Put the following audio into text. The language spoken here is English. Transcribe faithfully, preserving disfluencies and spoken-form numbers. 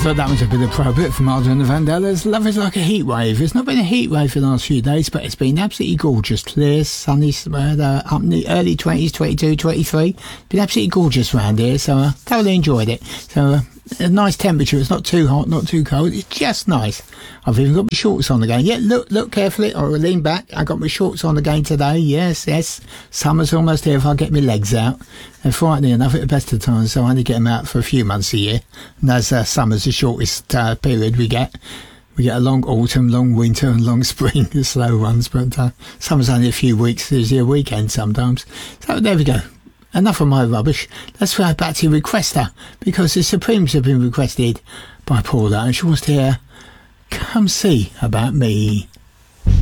thought that was a bit appropriate from Alden and the Vandellas. Love is like a heat wave. It's not been a heat wave for the last few days, but it's been absolutely gorgeous. Clear, sunny, uh, up in the early twenties, twenty-two, twenty-three. Been absolutely gorgeous around here, so I uh, thoroughly enjoyed it. So uh, a nice temperature. It's not too hot, not too cold. It's just nice. I've even got my shorts on again. Yeah, look, look carefully. I'll lean back. I got my shorts on again today. Yes, yes. Summer's almost here if I get my legs out. They're frightening enough at the best of times, so I only get them out for a few months a year. And as uh, summer's the shortest uh, period we get. We get a long autumn, long winter and long spring, the slow ones, but uh, summer's only a few weeks. There's a weekend sometimes. So there we go. Enough of my rubbish. Let's go back to Requester, because the Supremes have been requested by Paula, and she wants to hear Come See About Me.